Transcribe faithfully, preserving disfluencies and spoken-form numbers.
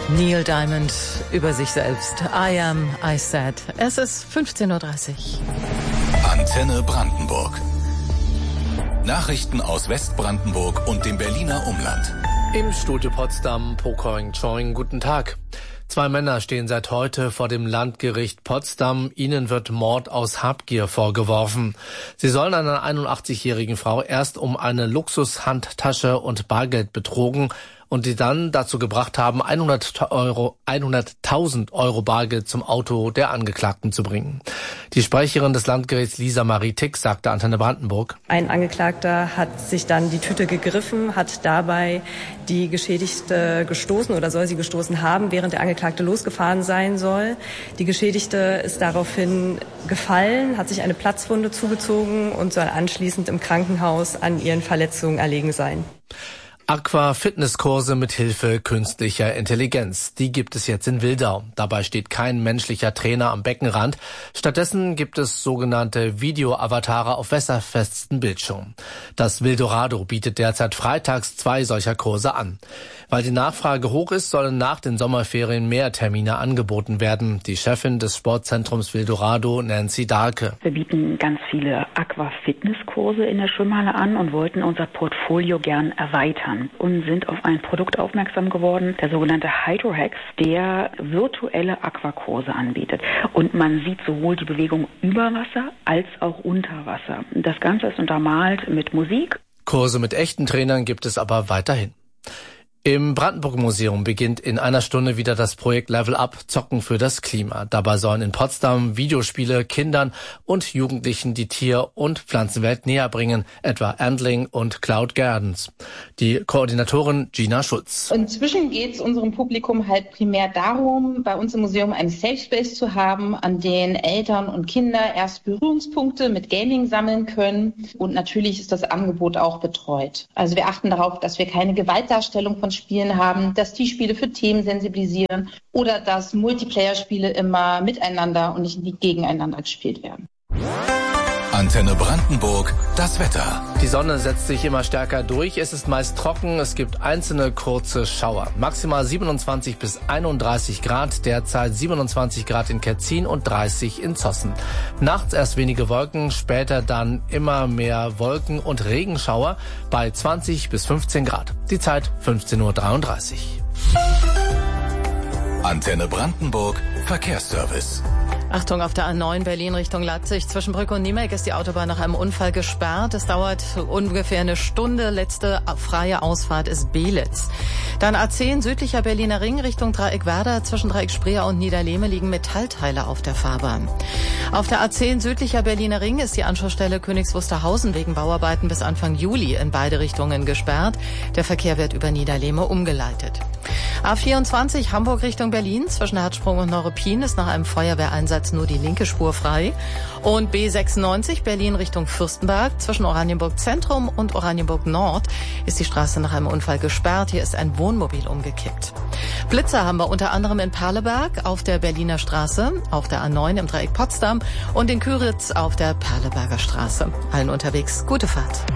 Neil Diamond über sich selbst. I am, I said. Es ist fünfzehn Uhr dreißig. Antenne Brandenburg. Nachrichten aus Westbrandenburg und dem Berliner Umland. Im Studio Potsdam, Pokoing Choing, guten Tag. Zwei Männer stehen seit heute vor dem Landgericht Potsdam. Ihnen wird Mord aus Habgier vorgeworfen. Sie sollen eine einundachtzigjährigen Frau erst um eine Luxushandtasche und Bargeld betrogen und die dann dazu gebracht haben, hunderttausend Euro Bargeld zum Auto der Angeklagten zu bringen. Die Sprecherin des Landgerichts Lisa Marie Tick sagte Antenne Brandenburg: Ein Angeklagter hat sich dann die Tüte gegriffen, hat dabei die Geschädigte gestoßen oder soll sie gestoßen haben, während der Angeklagte losgefahren sein soll. Die Geschädigte ist daraufhin gefallen, hat sich eine Platzwunde zugezogen und soll anschließend im Krankenhaus an ihren Verletzungen erlegen sein. Aqua-Fitnesskurse mit Hilfe künstlicher Intelligenz. Die gibt es jetzt in Wildau. Dabei steht kein menschlicher Trainer am Beckenrand. Stattdessen gibt es sogenannte Video-Avatare auf wasserfesten Bildschirmen. Das Wildorado bietet derzeit freitags zwei solcher Kurse an. Weil die Nachfrage hoch ist, sollen nach den Sommerferien mehr Termine angeboten werden. Die Chefin des Sportzentrums Wildorado, Nancy Dahlke: Wir bieten ganz viele Aqua-Fitnesskurse in der Schwimmhalle an und wollten unser Portfolio gern erweitern. Und sind auf ein Produkt aufmerksam geworden, der sogenannte Hydrohex, der virtuelle Aquakurse anbietet. Und man sieht sowohl die Bewegung über Wasser als auch unter Wasser. Das Ganze ist untermalt mit Musik. Kurse mit echten Trainern gibt es aber weiterhin. Im Brandenburg-Museum beginnt in einer Stunde wieder das Projekt Level Up – Zocken für das Klima. Dabei sollen in Potsdam Videospiele Kindern und Jugendlichen die Tier- und Pflanzenwelt näher bringen, etwa Antling und Cloud Gardens. Die Koordinatorin Gina Schulz: Inzwischen geht es unserem Publikum halt primär darum, bei uns im Museum einen Safe Space zu haben, an den Eltern und Kinder erst Berührungspunkte mit Gaming sammeln können. Und natürlich ist das Angebot auch betreut. Also wir achten darauf, dass wir keine Gewaltdarstellung von Spielen haben, dass die Spiele für Themen sensibilisieren oder dass Multiplayer-Spiele immer miteinander und nicht gegeneinander gespielt werden. Antenne Brandenburg, das Wetter. Die Sonne setzt sich immer stärker durch. Es ist meist trocken. Es gibt einzelne kurze Schauer. Maximal siebenundzwanzig bis einunddreißig Grad. Derzeit siebenundzwanzig Grad in Ketzin und dreißig in Zossen. Nachts erst wenige Wolken, später dann immer mehr Wolken und Regenschauer bei zwanzig bis fünfzehn Grad. Die Zeit fünfzehn Uhr dreiunddreißig. Antenne Brandenburg, Verkehrsservice. Achtung, auf der A neun Berlin Richtung Leipzig. Zwischen Brück und Niemek ist die Autobahn nach einem Unfall gesperrt. Es dauert ungefähr eine Stunde. Letzte freie Ausfahrt ist Belitz. Dann A zehn südlicher Berliner Ring Richtung Dreieck Werder. Zwischen Dreieck Spreer und Niederlehme liegen Metallteile auf der Fahrbahn. Auf der A zehn südlicher Berliner Ring ist die Anschlussstelle Königs Wusterhausen wegen Bauarbeiten bis Anfang Juli in beide Richtungen gesperrt. Der Verkehr wird über Niederlehme umgeleitet. A vierundzwanzig Hamburg Richtung Berlin. Zwischen Herzsprung und Neuruppin ist nach einem Feuerwehreinsatz nur die linke Spur frei. Und B sechsundneunzig Berlin Richtung Fürstenberg. Zwischen Oranienburg Zentrum und Oranienburg Nord ist die Straße nach einem Unfall gesperrt. Hier ist ein Wohnmobil umgekippt. Blitzer haben wir unter anderem in Perleberg auf der Berliner Straße, auf der A neun im Dreieck Potsdam und in Küritz auf der Perleberger Straße. Allen unterwegs gute Fahrt.